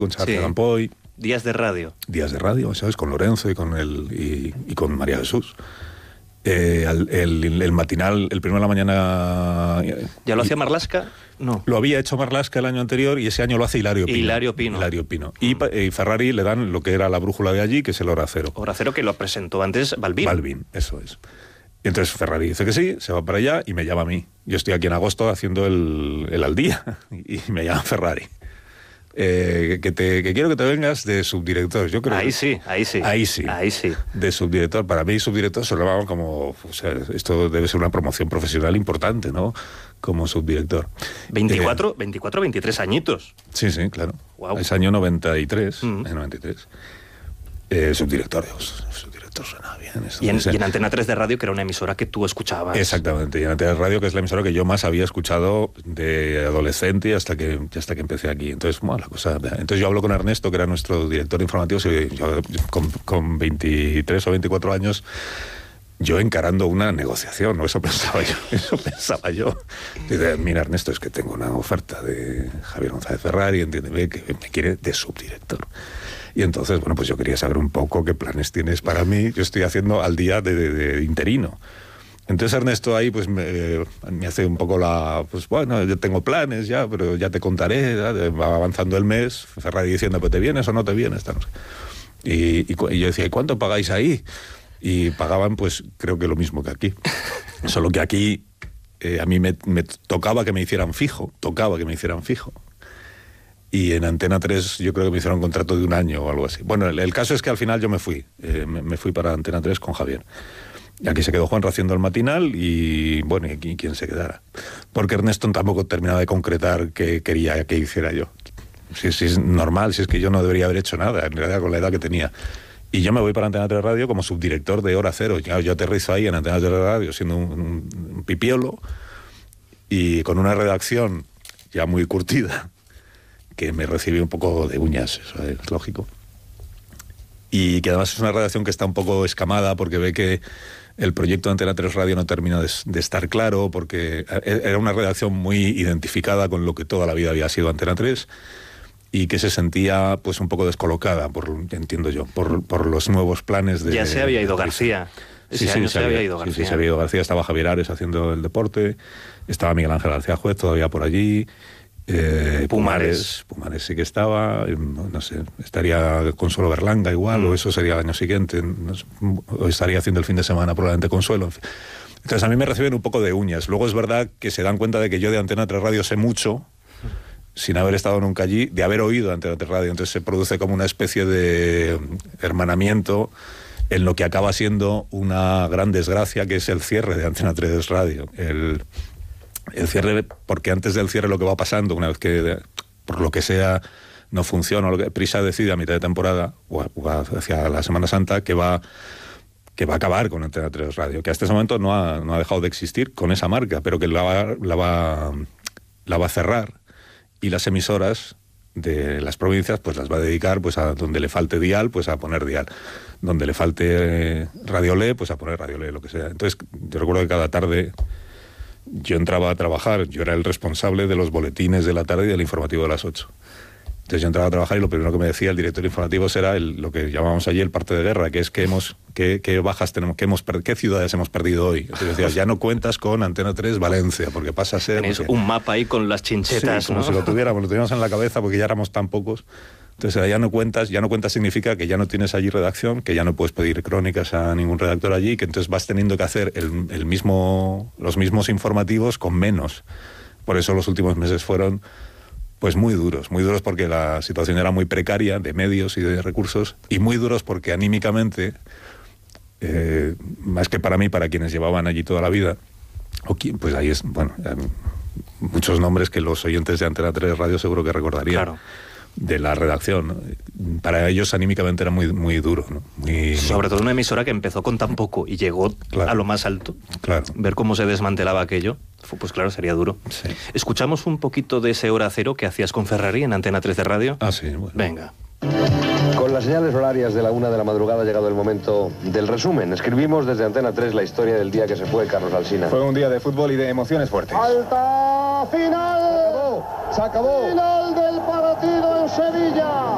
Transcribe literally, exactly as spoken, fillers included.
con Charles Sí. Gampoy. Días de radio. Días de radio, ¿sabes? Con Lorenzo y con, el, y, y con María Jesús. Eh, el, el, el matinal, el primero de la mañana... ¿Ya lo y, hacía Marlaska? No. Lo había hecho Marlaska el año anterior y ese año lo hace Hilario Pino. Hilario Pino. Hilario Pino. Y, y Ferrari le dan lo que era la brújula de allí, que es el Hora Cero. Hora Cero, que lo presentó antes Balbín. Balbín, eso es. Y entonces Ferrari dice que sí, se va para allá y me llama a mí. Yo estoy aquí en agosto haciendo el, el al día y me llama Ferrari. Eh, que, te, que quiero que te vengas de subdirector. Yo creo ahí que, sí, ahí sí. Ahí sí. Ahí sí. De subdirector. Para mí subdirector se lo llamaban como... O sea, esto debe ser una promoción profesional importante, ¿no? Como subdirector. veinticuatro, eh, veinticuatro, veintitrés añitos. Sí, sí, claro. Wow. Es año noventa y tres. Mm. En noventa y tres. Eh, subdirector. Subdirector suena bien. Y en, y en Antena tres de Radio, que era una emisora que tú escuchabas. Exactamente. Y en Antena Radio, que es la emisora que yo más había escuchado de adolescente hasta que, hasta que empecé aquí. Entonces, bueno, la cosa... Entonces yo hablo con Ernesto, que era nuestro director informativo, y yo, con, con veintitrés o veinticuatro años... Yo encarando una negociación, ¿no? Eso pensaba yo, eso pensaba yo. Dice, mira, Ernesto, es que tengo una oferta de Javier González Ferrari, entiéndeme, que me quiere de subdirector. Y entonces, bueno, pues yo quería saber un poco qué planes tienes para mí. Yo estoy haciendo al día de, de, de interino. Entonces Ernesto ahí pues me, me hace un poco la... Pues bueno, yo tengo planes ya, pero ya te contaré. ¿Ya? Va avanzando el mes, Ferrari diciendo, pues te vienes o no te vienes. No sé. y, y, y yo decía, ¿y cuánto pagáis ahí? Y pagaban, pues, creo que lo mismo que aquí. Solo que aquí eh, a mí me, me tocaba que me hicieran fijo, tocaba que me hicieran fijo. Y en Antena tres yo creo que me hicieron un contrato de un año o algo así. Bueno, el, el caso es que al final yo me fui, eh, me, me fui para Antena tres con Javier. Y aquí se quedó Juan haciendo el matinal y, bueno, y aquí quién se quedara. Porque Ernesto tampoco terminaba de concretar qué quería que hiciera yo. Si, si es normal, si es que yo no debería haber hecho nada, en realidad con la edad que tenía. Y yo me voy para Antena tres Radio como subdirector de Hora Cero. Yo, yo aterrizo ahí en Antena tres Radio siendo un, un, un pipiolo y con una redacción ya muy curtida que me recibe un poco de uñas, eso es lógico. Y que además es una redacción que está un poco escamada porque ve que el proyecto de Antena tres Radio no termina de, de estar claro, porque era una redacción muy identificada con lo que toda la vida había sido Antena tres y que se sentía pues un poco descolocada, por entiendo yo, por, por los nuevos planes de... Ya se había ido García. Ese Sí, sí, año se se había había ido García. Sí, sí, se había ido García, estaba Javier Ares haciendo el deporte, estaba Miguel Ángel García Juez todavía por allí, eh, Pumares, Pumares sí que estaba, no, no sé, estaría Consuelo Berlanga igual, mm. o eso sería el año siguiente, no sé, o estaría haciendo el fin de semana probablemente Consuelo, en fin. Entonces a mí me reciben un poco de uñas. Luego es verdad que se dan cuenta de que yo de Antena tres Radio sé mucho, sin haber estado nunca allí, de haber oído Antena tres Radio. Entonces se produce como una especie de hermanamiento en lo que acaba siendo una gran desgracia, que es el cierre de Antena tres Radio. El, el cierre, porque antes del cierre lo que va pasando, una vez que por lo que sea no funciona, lo que Prisa decide a mitad de temporada, o, o hacia la Semana Santa, que va... que va a acabar con Antena tres Radio, que hasta ese momento no ha, no ha dejado de existir con esa marca, pero que la va, la va, la va a cerrar, y las emisoras de las provincias pues las va a dedicar pues a donde le falte dial, pues a poner dial, donde le falte Radiolé, pues a poner Radiolé, lo que sea. Entonces yo recuerdo que cada tarde yo entraba a trabajar, yo era el responsable de los boletines de la tarde y del informativo de las ocho. Entonces yo entraba a trabajar y lo primero que me decía el director informativo era el, lo que llamábamos allí el parte de guerra, que es que hemos, qué, qué bajas tenemos, qué, hemos, qué ciudades hemos perdido hoy. Entonces decía, ya no cuentas con Antena tres Valencia, porque pasa a ser... Tenéis porque, un mapa ahí con las chinchetas, sí, como ¿no? si lo tuviéramos, lo tuviéramos en la cabeza porque ya éramos tan pocos. Entonces ya no cuentas, ya no cuentas significa que ya no tienes allí redacción, que ya no puedes pedir crónicas a ningún redactor allí, que entonces vas teniendo que hacer el, el mismo, los mismos informativos con menos. Por eso los últimos meses fueron... pues muy duros, muy duros porque la situación era muy precaria de medios y de recursos, y muy duros porque anímicamente, eh, más que para mí, para quienes llevaban allí toda la vida, o quien, pues ahí es, bueno, muchos nombres que los oyentes de Antena tres Radio seguro que recordarían. Claro. De la redacción, ¿no? Para ellos anímicamente era muy, muy duro, ¿no? Muy, sobre todo una emisora que empezó con tan poco y llegó claro. a lo más alto. Claro. Ver cómo se desmantelaba aquello, pues claro, sería duro. Sí. Escuchamos un poquito de ese Hora Cero que hacías con Ferrari en Antena tres de Radio. Ah, sí, bueno. Venga. Con las señales horarias de la una de la madrugada ha llegado el momento del resumen. Escribimos desde Antena tres la historia del día que se fue Carlos Alsina. Fue un día de fútbol y de emociones fuertes. ¡Alta final! ¡Se acabó! ¡Se acabó! ¡Final del partido en Sevilla!